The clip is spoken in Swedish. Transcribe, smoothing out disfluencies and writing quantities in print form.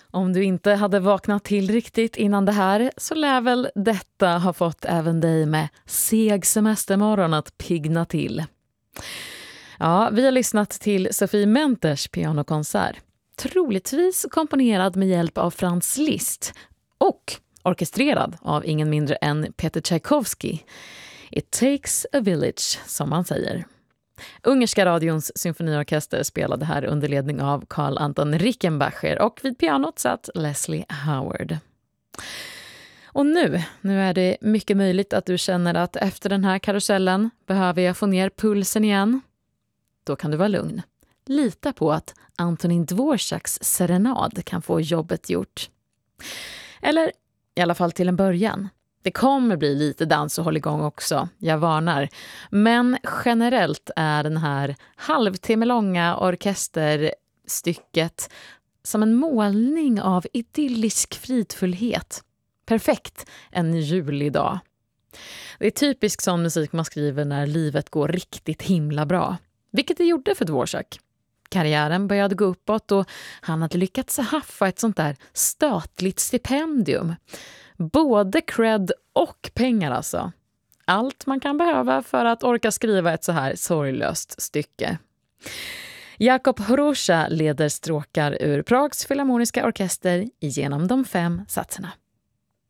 Om du inte hade vaknat till riktigt innan det här så lär väl detta ha fått även dig med seg semestermorgon att pigna till. Ja, vi har lyssnat till Sophie Menters pianokonsert. Troligtvis komponerad med hjälp av Franz Liszt och orkestrerad av ingen mindre än Peter Tchaikovsky. It takes a village, som man säger. Ungerska radions symfoniorkester spelade här under ledning av Karl Anton Rickenbacher och vid pianot satt Leslie Howard. Och nu är det mycket möjligt att du känner att efter den här karusellen behöver jag få ner pulsen igen. Då kan du vara lugn. Lita på att Antonin Dvoraks serenad kan få jobbet gjort. Eller i alla fall till en början. Det kommer bli lite dans och håll igång också, jag varnar. Men generellt är den här halvtimme långa orkesterstycket som en målning av idyllisk fridfullhet. Perfekt en julidag. Det är typisk sån musik man skriver när livet går riktigt himla bra. Vilket det gjorde för Dvorak. Karriären började gå uppåt och han hade lyckats haffa ett sånt där statligt stipendium. Både cred och pengar alltså. Allt man kan behöva för att orka skriva ett så här sorglöst stycke. Jakub Hrusa leder stråkar ur Prags filharmoniska orkester genom de 5 satserna.